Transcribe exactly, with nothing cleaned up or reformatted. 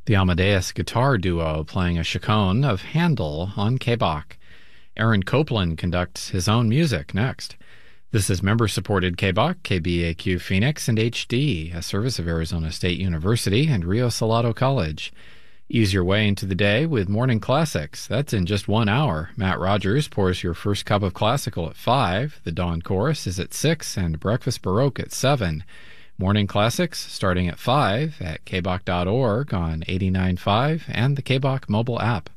The Amadeus Guitar Duo playing a chaconne of Handel on K B O C. Aaron Copland conducts his own music next. This is member-supported K B O C, K B A Q Phoenix, and H D, a service of Arizona State University and Rio Salado College. Ease your way into the day with Morning Classics. That's in just one hour. Matt Rogers pours your first cup of classical at five. The Dawn Chorus is at six, and Breakfast Baroque at seven. Morning Classics starting at five at k b o c dot org on eighty-nine point five and the K B O C mobile app.